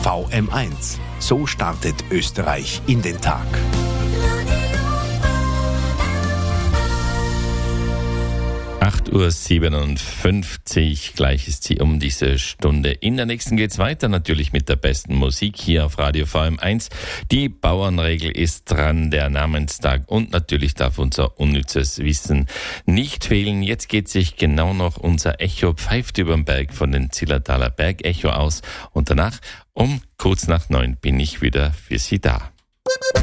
VM1. So startet Österreich in den Tag. Uhr 57, gleich ist sie um diese Stunde. In der nächsten geht's weiter, natürlich mit der besten Musik hier auf Radio VM1. Die Bauernregel ist dran, der Namenstag und natürlich darf unser unnützes Wissen nicht fehlen. Jetzt geht sich genau noch unser Echo pfeift überm Berg von den Zillertaler Bergecho aus und danach um kurz nach 9 bin ich wieder für Sie da.